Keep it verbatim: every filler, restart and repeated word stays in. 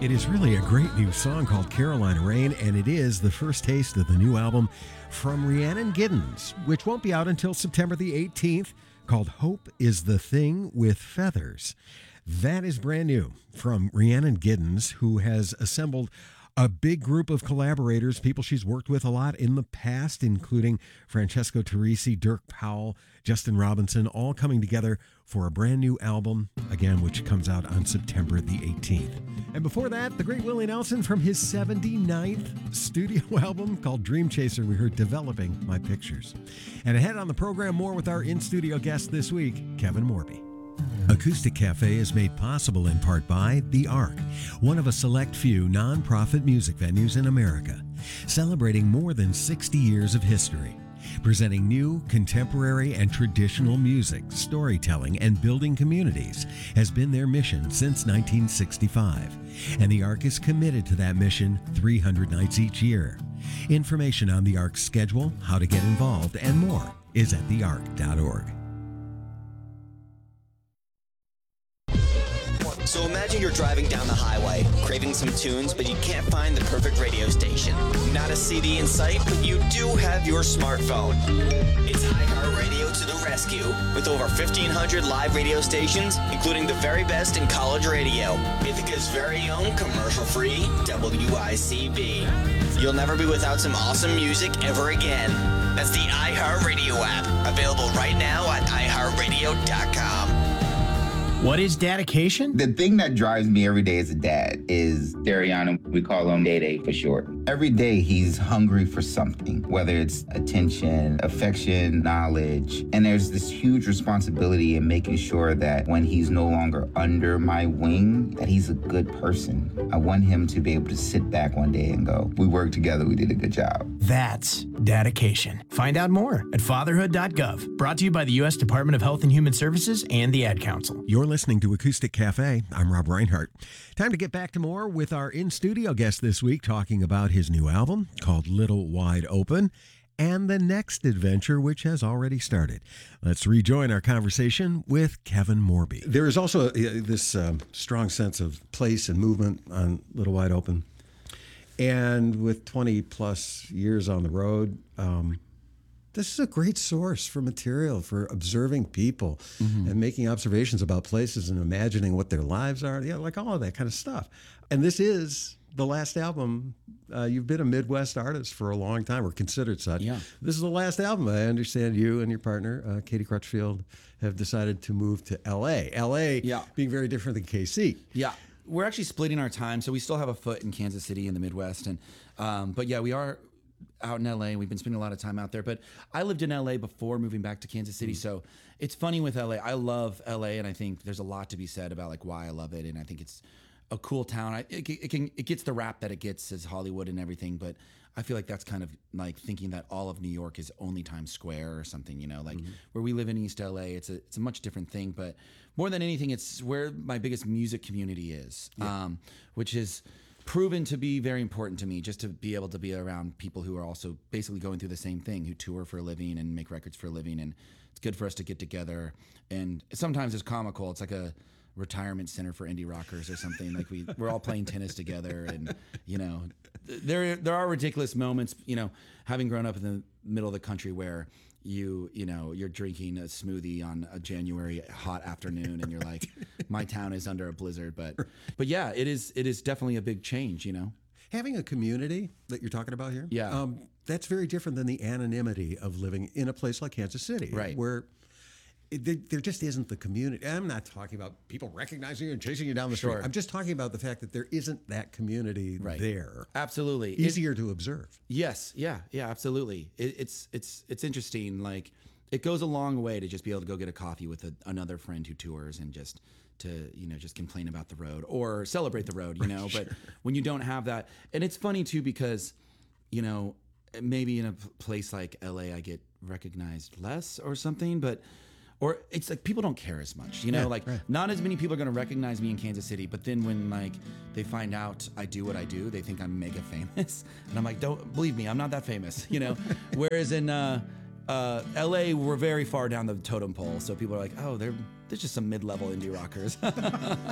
It is really a great new song called Carolina Rain, and it is the first taste of the new album from Rhiannon Giddens, which won't be out until September the eighteenth, called Hope is the Thing with Feathers. That is brand new from Rhiannon Giddens, who has assembled a big group of collaborators, people she's worked with a lot in the past, including Francesco Teresi, Dirk Powell, Justin Robinson, all coming together for a brand new album, again, which comes out on September the eighteenth. And before that, the great Willie Nelson from his seventy-ninth studio album called Dream Chaser, we heard Developing My Pictures. And ahead on the program, more with our in-studio guest this week, Kevin Morby. Acoustic Cafe is made possible in part by The Ark, one of a select few non-profit music venues in America, celebrating more than sixty years of history. Presenting new, contemporary, and traditional music, storytelling, and building communities has been their mission since nineteen sixty-five. And The Ark is committed to that mission three hundred nights each year. Information on The Ark's schedule, how to get involved, and more is at the ark dot org. So imagine you're driving down the highway, craving some tunes, but you can't find the perfect radio station. Not a C D in sight, but you do have your smartphone. It's iHeartRadio to the rescue. With over fifteen hundred live radio stations, including the very best in college radio. Ithaca's very own commercial-free W I C B. You'll never be without some awesome music ever again. That's the iHeartRadio app, available right now at i heart radio dot com. What is dedication? The thing that drives me every day as a dad is Dariana. We call him Day Day for short. Every day he's hungry for something, whether it's attention, affection, knowledge. And there's this huge responsibility in making sure that when he's no longer under my wing, that he's a good person. I want him to be able to sit back one day and go, we worked together, we did a good job. That's dedication. Find out more at fatherhood dot gov. Brought to you by the U S Department of Health and Human Services and the Ad Council. You're listening to Acoustic Cafe. I'm Rob Reinhart. Time to get back to more with our in-studio guest this week, talking about his new album called Little Wide Open and the next adventure, which has already started. Let's rejoin our conversation with Kevin Morby. There is also uh, this um, strong sense of place and movement on Little Wide Open. And with twenty plus years on the road, um, this is a great source for material, for observing people mm-hmm. and making observations about places and imagining what their lives are, yeah, like all of that kind of stuff. And this is the last album. Uh, you've been a Midwest artist for a long time, or considered such. Yeah. This is the last album. I understand you and your partner, uh, Katie Crutchfield, have decided to move to L A. L A yeah. being very different than K C. Yeah. We're actually splitting our time, so we still have a foot in Kansas City in the Midwest. and um, But yeah, we are out in L A. We've been spending a lot of time out there. But I lived in L A before moving back to Kansas City, mm. so it's funny with L A. I love L A, and I think there's a lot to be said about like why I love it, and I think it's a cool town. I, it, it can it gets the rap that it gets as Hollywood and everything, but I feel like that's kind of like thinking that all of New York is only Times Square or something, you know, like mm-hmm. where we live in East L A, it's a it's a much different thing. But more than anything, it's where my biggest music community is, yeah. um, which is proven to be very important to me, just to be able to be around people who are also basically going through the same thing, who tour for a living and make records for a living. And it's good for us to get together. And sometimes it's comical. It's like a retirement center for indie rockers or something. Like we, we're all playing tennis together, and, you know, there, there are ridiculous moments, you know, having grown up in the middle of the country where you, you know, you're drinking a smoothie on a January hot afternoon and you're like, my town is under a blizzard. But, but yeah, it is, it is definitely a big change, you know? Having a community that you're talking about here, yeah, um, that's very different than the anonymity of living in a place like Kansas City, right? Where it, there just isn't the community. I'm not talking about people recognizing you and chasing you down the sure. street. I'm just talking about the fact that there isn't that community right. there. Absolutely, easier it, to observe. Yes, yeah, yeah, absolutely. It, it's it's it's interesting. Like it goes a long way to just be able to go get a coffee with a, another friend who tours and just to, you know, just complain about the road or celebrate the road, you know, sure. But when you don't have that, and it's funny too, because, you know, maybe in a place like L A, I get recognized less or something, but, or it's like people don't care as much, you know, yeah, like right. Not as many people are going to recognize me in Kansas City, but then when like they find out I do what I do, they think I'm mega famous. And I'm like, don't believe me, I'm not that famous, you know? Whereas in, uh, Uh, L A, we're very far down the totem pole, so people are like, "Oh, they're they're just some mid-level indie rockers."